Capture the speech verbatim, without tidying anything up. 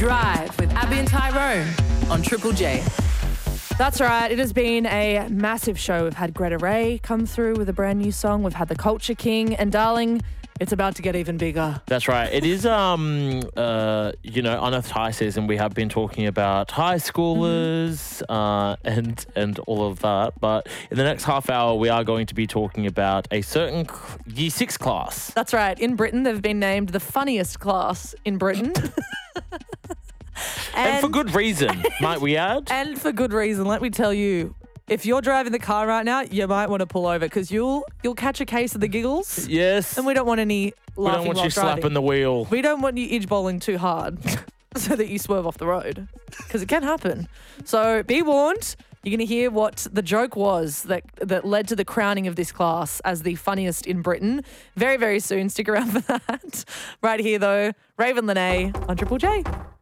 Drive with Abby and Tyrone on Triple J. That's right. It has been a massive show. We've had Greta Ray come through with a brand new song. We've had the Culture King. And darling, it's about to get even bigger. That's right. It is, um, uh, you know, Unearthed High season. We have been talking about high schoolers mm-hmm. uh, and and all of that. But in the next half hour, we are going to be talking about a certain year six class. That's right. In Britain, they've been named the funniest class in Britain. And, and for good reason, might we add? And for good reason. Let me tell you, if you're driving the car right now, you might want to pull over because you'll you'll catch a case of the giggles. Yes. And we don't want any laughing We don't want while you driving. slapping the wheel. We don't want you edge bowling too hard so that you swerve off the road because it can happen. So be warned. You're going to hear what the joke was that that led to the crowning of this class as the funniest in Britain. Very, very soon. Stick around for that. Right here, though, Raven Lene on Triple J.